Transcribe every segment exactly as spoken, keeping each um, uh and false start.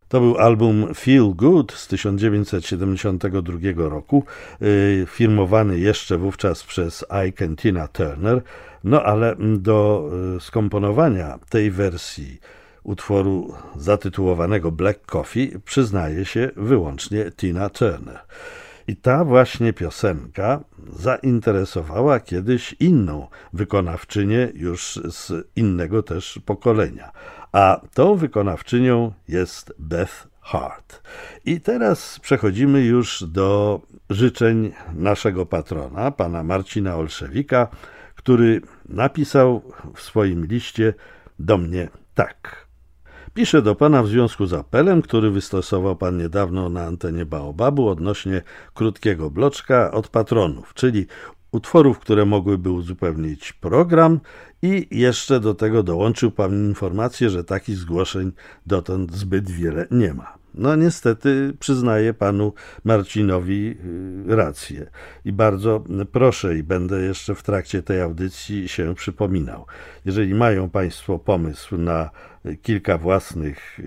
To był album Feel Good z tysiąc dziewięćset siedemdziesiątego drugiego roku, firmowany jeszcze wówczas przez Ike and Tina Turner, no ale do skomponowania tej wersji utworu zatytułowanego Black Coffee przyznaje się wyłącznie Tina Turner. I ta właśnie piosenka zainteresowała kiedyś inną wykonawczynię już z innego też pokolenia. A tą wykonawczynią jest Beth Hart. I teraz przechodzimy już do życzeń naszego patrona, pana Marcina Olszewika, który napisał w swoim liście do mnie tak. Piszę do pana w związku z apelem, który wystosował pan niedawno na antenie Baobabu odnośnie krótkiego bloczka od patronów, czyli utworów, które mogłyby uzupełnić program, i jeszcze do tego dołączył pan informację, że takich zgłoszeń dotąd zbyt wiele nie ma. No niestety przyznaję panu Marcinowi rację i bardzo proszę, i będę jeszcze w trakcie tej audycji się przypominał. Jeżeli mają państwo pomysł na kilka własnych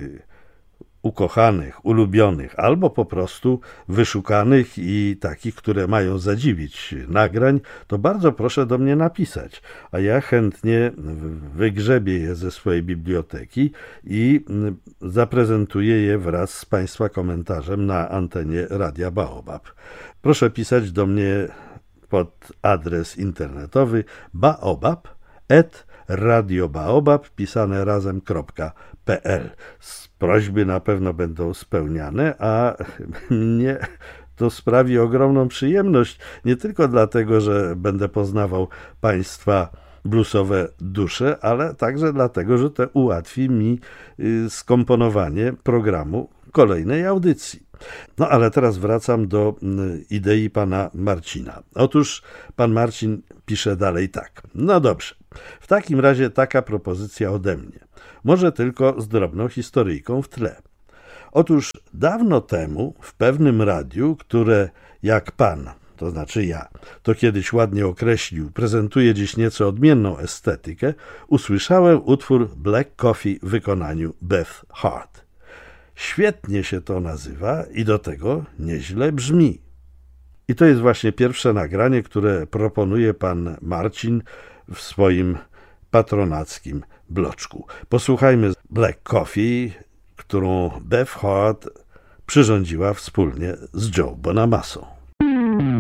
ukochanych, ulubionych, albo po prostu wyszukanych i takich, które mają zadziwić nagrań, to bardzo proszę do mnie napisać, a ja chętnie wygrzebię je ze swojej biblioteki i zaprezentuję je wraz z państwa komentarzem na antenie Radia Baobab. Proszę pisać do mnie pod adres internetowy baobab at radiobaobab pisane razem.pl. Prośby na pewno będą spełniane, a mnie to sprawi ogromną przyjemność, nie tylko dlatego, że będę poznawał państwa bluesowe dusze, ale także dlatego, że to ułatwi mi skomponowanie programu kolejnej audycji. No ale teraz wracam do idei pana Marcina. Otóż pan Marcin pisze dalej tak. No dobrze, w takim razie taka propozycja ode mnie. Może tylko z drobną historyjką w tle. Otóż dawno temu w pewnym radiu, które jak pan, to znaczy ja, to kiedyś ładnie określił, prezentuje dziś nieco odmienną estetykę, usłyszałem utwór Black Coffee w wykonaniu Beth Hart. Świetnie się to nazywa i do tego nieźle brzmi. I to jest właśnie pierwsze nagranie, które proponuje pan Marcin w swoim patronackim bloczku. Posłuchajmy Black Coffee, którą Beth Hart przyrządziła wspólnie z Joe Bonamassą.